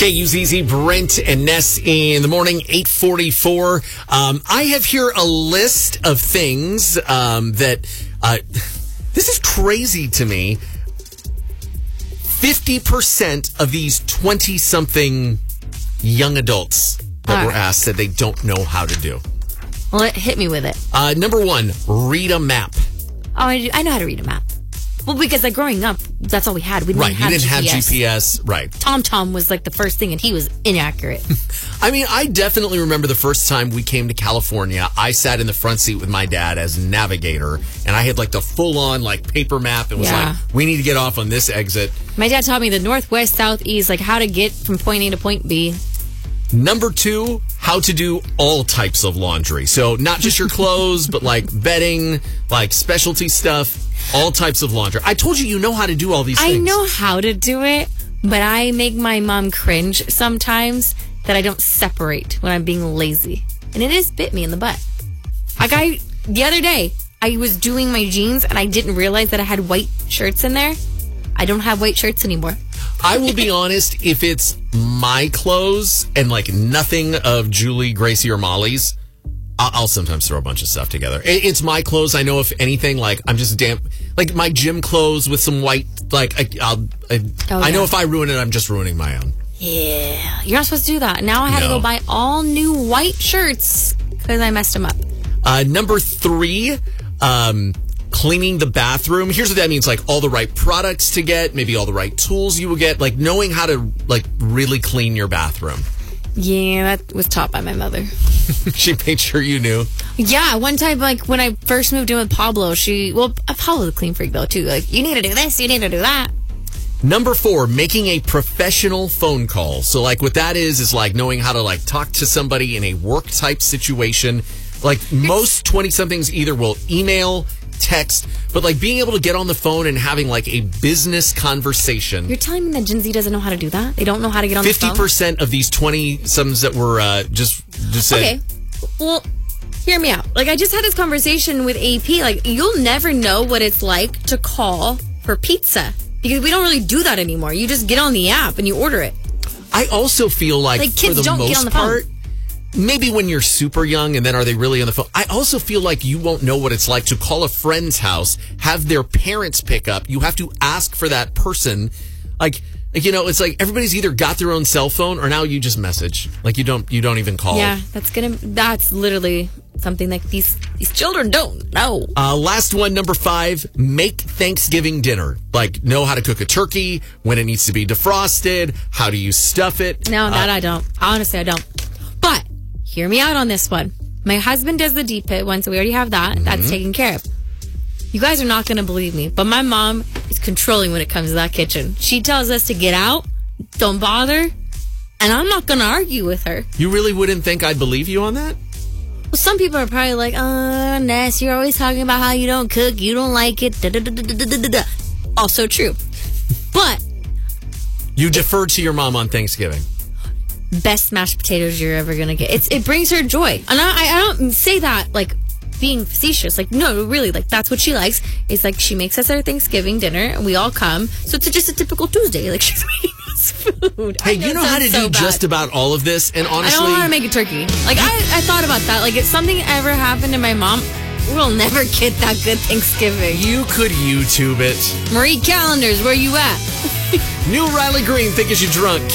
KUZZ, Brent and Ness in the morning, 8:44. I have here a list of things that this is crazy to me. 50% of these 20-something young adults that were asked said they don't know how to do. Well, hit me with it. Number one, read a map. Oh, I know how to read a map. Well, because growing up, that's all we had. We didn't have GPS. Right. TomTom was the first thing, and he was inaccurate. I mean, I definitely remember the first time we came to California. I sat in the front seat with my dad as navigator, and I had the full-on paper map and was we need to get off on this exit. My dad taught me the north, west, south, east, how to get from point A to point B. Number two, how to do all types of laundry. So not just your clothes, but bedding, specialty stuff, all types of laundry. I told you know how to do all these things. I know how to do it, but I make my mom cringe sometimes that I don't separate when I'm being lazy. And it has bit me in the butt. The other day, I was doing my jeans and I didn't realize that I had white shirts in there. I don't have white shirts anymore. I will be honest, if it's my clothes and nothing of Julie, Gracie, or Molly's, I'll sometimes throw a bunch of stuff together. It's my clothes. I know if anything, I'm just damp. My gym clothes with some white, I know if I ruin it, I'm just ruining my own. Yeah. You're not supposed to do that. Now I had to go buy all new white shirts because I messed them up. Number three, cleaning the bathroom. Here's what that means. All the right products to get, maybe all the right tools you will get, knowing how to really clean your bathroom. Yeah, that was taught by my mother. She made sure you knew. Yeah, one time, when I first moved in with Pablo, Pablo's a clean freak though too. You need to do this, you need to do that. Number four, making a professional phone call. So what that is knowing how to talk to somebody in a work type situation. Most 20-somethings either will email, text, but being able to get on the phone and having a business conversation. You're telling me that Gen Z doesn't know how to do that? They don't know how to get on the phone? 50% of these 20-somethings that were just said. Okay, well, hear me out. I just had this conversation with AP. You'll never know what it's like to call for pizza because we don't really do that anymore. You just get on the app and you order it. I also feel kids for the don't most get on the part, phone. Maybe when you're super young and then are they really on the phone? I also feel you won't know what it's like to call a friend's house, have their parents pick up. You have to ask for that person. It's everybody's either got their own cell phone or now you just message. You don't even call. Yeah, that's literally something these children don't know. Last one, number five, make Thanksgiving dinner. Know how to cook a turkey, when it needs to be defrosted, how do you stuff it? No, that I don't. Honestly, I don't. But hear me out on this one. My husband does the deep pit one, so we already have that. Mm-hmm. That's taken care of. You guys are not going to believe me, but my mom is controlling when it comes to that kitchen. She tells us to get out, don't bother, and I'm not going to argue with her. You really wouldn't think I'd believe you on that? Well, some people are probably Ness, you're always talking about how you don't cook, you don't like it, da-da-da-da-da-da-da. Also true. But you defer to your mom on Thanksgiving. Best mashed potatoes you're ever gonna get. It brings her joy, and I don't say that being facetious. No, really, that's what she likes. It's she makes us our Thanksgiving dinner, and we all come. So it's just a typical Tuesday. She's making us food. Hey, you know how to do just about all of this, and honestly, I don't know how to make a turkey. I thought about that. If something ever happened to my mom, we'll never get that good Thanksgiving. You could YouTube it. Marie Callender's, where you at? New Riley Green, Think Is You Drunk.